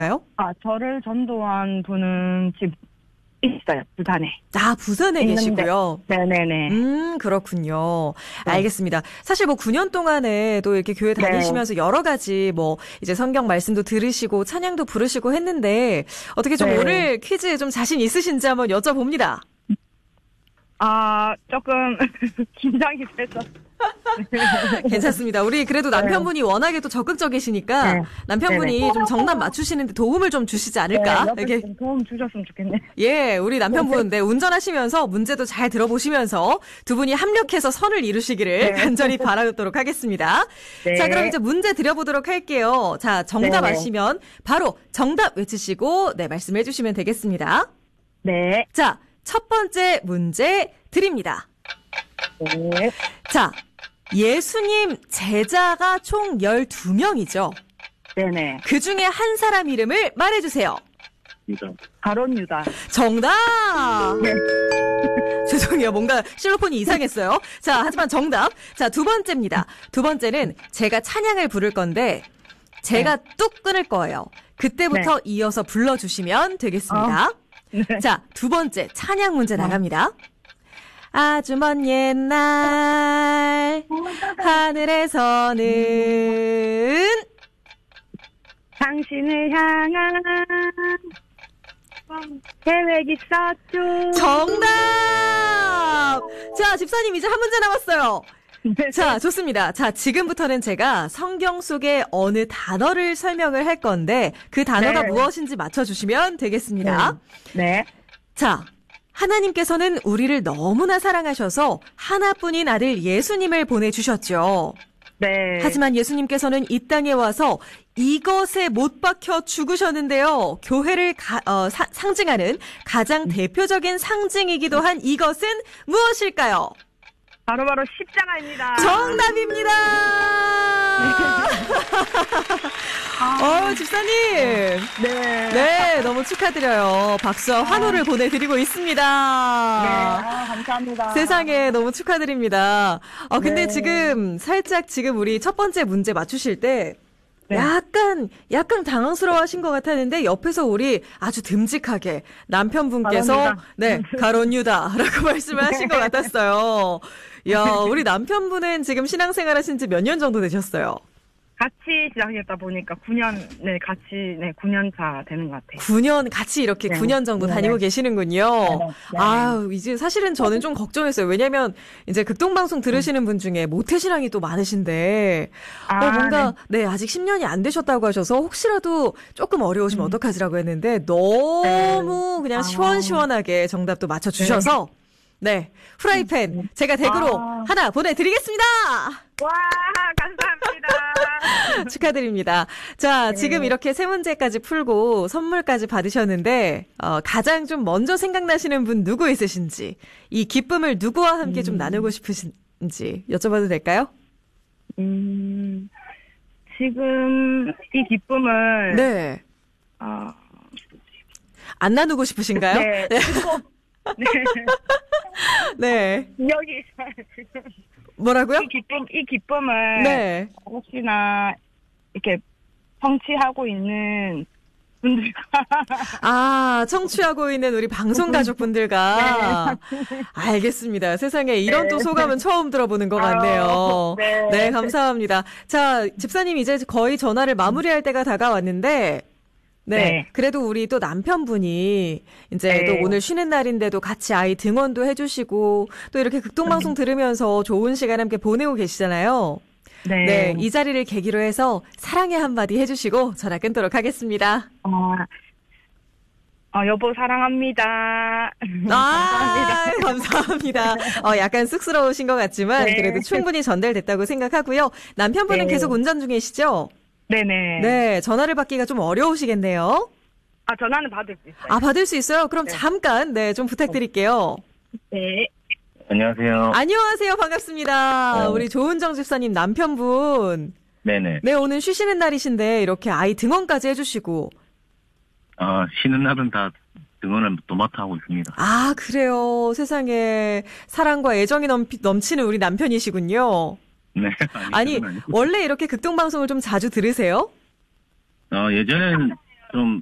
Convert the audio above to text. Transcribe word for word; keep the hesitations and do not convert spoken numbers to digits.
아, 저를 전도한 분은 집 있어요, 부산에. 아, 부산에 있는데. 계시고요. 네네네. 음, 그렇군요. 네. 알겠습니다. 사실 뭐 구 년 동안에 또 이렇게 교회 네. 다니시면서 여러 가지 뭐 이제 성경 말씀도 들으시고 찬양도 부르시고 했는데 어떻게 좀 네. 오늘 퀴즈에 좀 자신 있으신지 한번 여쭤봅니다. 아, 조금 긴장이 돼서. 괜찮습니다. 우리 그래도 남편분이 워낙에 또 적극적이시니까 네. 남편분이 네네. 좀 정답 맞추시는데 도움을 좀 주시지 않을까? 네, 옆에 이렇게 좀 도움 주셨으면 좋겠네. 예, 우리 남편분, 네, 운전하시면서 문제도 잘 들어보시면서 두 분이 합력해서 선을 이루시기를 네. 간절히 바라도록 하겠습니다. 네. 자, 그럼 이제 문제 드려보도록 할게요. 자, 정답 네. 아시면 바로 정답 외치시고, 네, 말씀해 주시면 되겠습니다. 네. 자, 첫 번째 문제 드립니다. 네. 자, 예수님 제자가 총 열두 명이죠. 네네. 그 중에 한 사람 이름을 말해주세요. 가론 유다. 정답! 네. 죄송해요. 뭔가 실로폰이 이상했어요. 자, 하지만 정답. 자, 두 번째입니다. 두 번째는 제가 찬양을 부를 건데 제가 뚝 끊을 거예요. 그때부터 네. 이어서 불러주시면 되겠습니다. 어. 네. 자, 두 번째 찬양 문제 나갑니다. 아주 먼 옛날 하늘에서는 당신을 향한 계획이 있었죠. 정답! 자, 집사님 이제 한 문제 남았어요. 네. 자, 좋습니다. 자, 지금부터는 제가 성경 속의 어느 단어를 설명을 할 건데 그 단어가 네. 무엇인지 맞춰주시면 되겠습니다. 네. 자, 하나님께서는 우리를 너무나 사랑하셔서 하나뿐인 아들 예수님을 보내주셨죠. 네. 하지만 예수님께서는 이 땅에 와서 이것에 못 박혀 죽으셨는데요. 교회를 가, 어, 사, 상징하는 가장 대표적인 상징이기도 한 이것은 무엇일까요? 바로바로 십자가입니다. 정답입니다. 어, 집사님. 네. 네, 너무 축하드려요. 박수와 환호를 보내드리고 있습니다. 네. 아, 감사합니다. 세상에 너무 축하드립니다. 어, 근데 네. 지금 살짝 지금 우리 첫 번째 문제 맞추실 때 네. 약간, 약간 당황스러워 하신 것 같았는데 옆에서 우리 아주 듬직하게 남편분께서 가론유다. 네, 가론유다라고 말씀을 하신 것 같았어요. 야, 우리 남편분은 지금 신앙생활 하신 지 몇 년 정도 되셨어요? 같이 시작했다 보니까 구 년, 네, 같이, 네, 구 년 차 되는 것 같아요. 구 년 같이 이렇게 네. 구 년 정도 네. 다니고 계시는군요. 네. 네. 아, 이제 사실은 저는 좀 걱정했어요. 왜냐면 이제 극동방송 들으시는 분 중에 모태신앙이 또 많으신데 아, 어, 뭔가 네, 아직 십 년이 안 되셨다고 하셔서 혹시라도 조금 어려우시면 음. 어떡하지라고 했는데 너무 그냥 아. 시원시원하게 정답도 맞춰 주셔서 네, 후라이팬 제가 댁으로 아. 하나 보내드리겠습니다. 와, 감사합니다. 축하드립니다. 자, 네. 지금 이렇게 세 문제까지 풀고 선물까지 받으셨는데 어, 가장 좀 먼저 생각나시는 분 누구 있으신지, 이 기쁨을 누구와 함께 좀 음. 나누고 싶으신지 여쭤봐도 될까요? 음, 지금 이 기쁨을 네. 어, 안 나누고 싶으신가요? 네, 네. 듣고, 네, 네. 여기 지금 뭐라고요? 이 기쁨, 이 기쁨을 네. 혹시나 이렇게 성취하고 있는 분들과 아, 청취하고 있는 우리 방송 가족분들과. 알겠습니다. 세상에 이런 네. 또 소감은 처음 들어보는 것 같네요. 아, 네. 네, 감사합니다. 자, 집사님 이제 거의 전화를 마무리할 때가 다가왔는데, 네, 네. 그래도 우리 또 남편분이 이제 네. 또 오늘 쉬는 날인데도 같이 아이 등원도 해주시고, 또 이렇게 극동방송 들으면서 좋은 시간 함께 보내고 계시잖아요. 네. 네, 이 자리를 계기로 해서 사랑의 한마디 해주시고 전화 끊도록 하겠습니다. 어, 어, 여보 사랑합니다. 아, 감사합니다. 어, 약간 쑥스러우신 것 같지만 네. 그래도 충분히 전달됐다고 생각하고요. 남편분은 네. 계속 운전 중이시죠? 네네. 네, 전화를 받기가 좀 어려우시겠네요. 아, 전화는 받을 수 있어요. 아, 받을 수 있어요? 그럼 네. 잠깐, 네, 좀 부탁드릴게요. 네. 안녕하세요. 안녕하세요. 반갑습니다. 어. 우리 조은정 집사님 남편분. 네네. 네, 오늘 쉬시는 날이신데 이렇게 아이 등원까지 해주시고. 아, 쉬는 날은 다 등원을 도맡아 하고 있습니다. 아, 그래요. 세상에 사랑과 애정이 넘피, 넘치는 우리 남편이시군요. 네. 아니, 그건 아니고. 원래 이렇게 극동방송을 좀 자주 들으세요? 어, 예전엔 좀